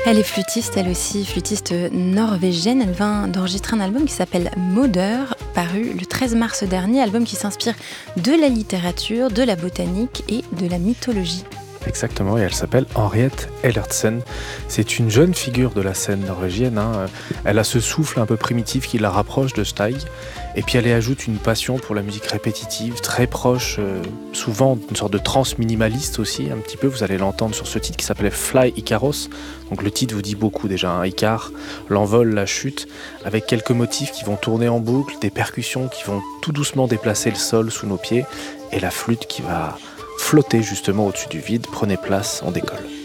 Elle est flûtiste, elle aussi, flûtiste norvégienne. Elle vient d'enregistrer un album qui s'appelle Moder, paru le 13 mars dernier, album qui s'inspire de la littérature, de la botanique et de la mythologie. Exactement, et elle s'appelle Henriette Ellertsen. C'est une jeune figure de la scène norvégienne. Elle a ce souffle un peu primitif qui la rapproche de Steig. Et puis elle y ajoute une passion pour la musique répétitive, très proche, souvent une sorte de trance minimaliste aussi, un petit peu. Vous allez l'entendre sur ce titre qui s'appelait Fly Icaros. Donc le titre vous dit beaucoup déjà, Icar, l'envol, la chute, avec quelques motifs qui vont tourner en boucle, des percussions qui vont tout doucement déplacer le sol sous nos pieds, et la flûte qui va flotter justement au-dessus du vide. Prenez place, on décolle.